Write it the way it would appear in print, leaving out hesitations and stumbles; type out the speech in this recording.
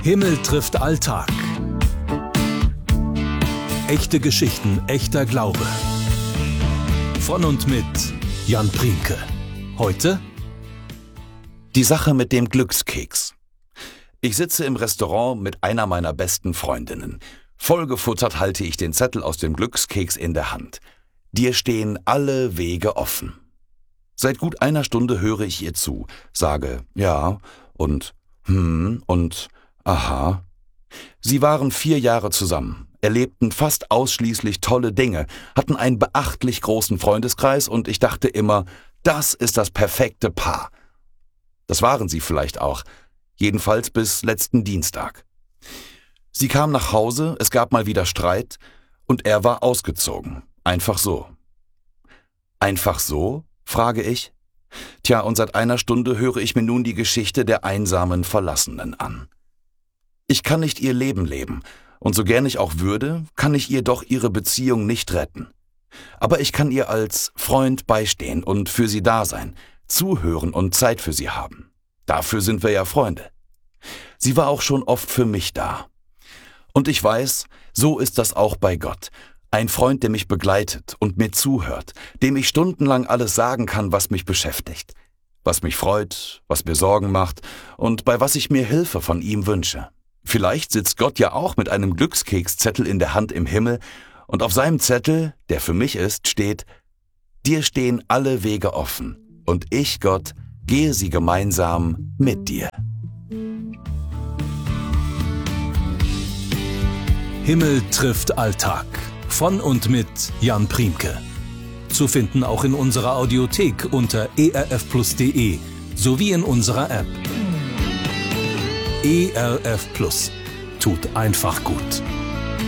Himmel trifft Alltag. Echte Geschichten, echter Glaube. Von und mit Jan Priemke. Heute die Sache mit dem Glückskeks. Ich sitze im Restaurant mit einer meiner besten Freundinnen. Vollgefuttert halte ich den Zettel aus dem Glückskeks in der Hand. Dir stehen alle Wege offen. Seit gut einer Stunde höre ich ihr zu, sage ja und und aha. Sie waren 4 Jahre zusammen, erlebten fast ausschließlich tolle Dinge, hatten einen beachtlich großen Freundeskreis und ich dachte immer, das ist das perfekte Paar. Das waren sie vielleicht auch, jedenfalls bis letzten Dienstag. Sie kam nach Hause, es gab mal wieder Streit und er war ausgezogen. Einfach so. Einfach so? Frage ich. Tja, und seit einer Stunde höre ich mir nun die Geschichte der einsamen Verlassenen an. Ich kann nicht ihr Leben leben, und so gern ich auch würde, kann ich ihr doch ihre Beziehung nicht retten. Aber ich kann ihr als Freund beistehen und für sie da sein, zuhören und Zeit für sie haben. Dafür sind wir ja Freunde. Sie war auch schon oft für mich da. Und ich weiß, so ist das auch bei Gott. Ein Freund, der mich begleitet und mir zuhört, dem ich stundenlang alles sagen kann, was mich beschäftigt, was mich freut, was mir Sorgen macht und bei was ich mir Hilfe von ihm wünsche. Vielleicht sitzt Gott ja auch mit einem Glückskekszettel in der Hand im Himmel und auf seinem Zettel, der für mich ist, steht: Dir stehen alle Wege offen und ich, Gott, gehe sie gemeinsam mit dir. Himmel trifft Alltag. Von und mit Jan Priemke. Zu finden auch in unserer Audiothek unter erfplus.de sowie in unserer App. ERF Plus. Tut einfach gut.